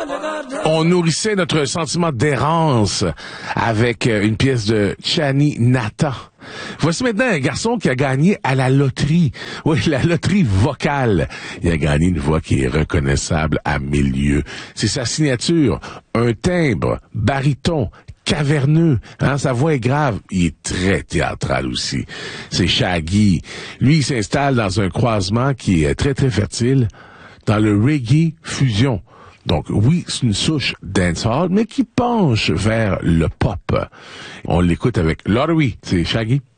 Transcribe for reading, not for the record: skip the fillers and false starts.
On nourrissait notre sentiment d'errance avec une pièce de Chani Nata. Voici maintenant un garçon qui a gagné à la loterie. Oui, la loterie vocale. Il a gagné une voix qui est reconnaissable à 1000 lieues. C'est sa signature, un timbre, baryton, caverneux, hein, sa voix est grave. Il est très théâtral aussi. C'est Shaggy. Lui, il s'installe dans un croisement qui est très, très fertile, dans le reggae fusion. Donc, oui, c'est une souche dancehall, mais qui penche vers le pop. On l'écoute avec Lottery. C'est Shaggy.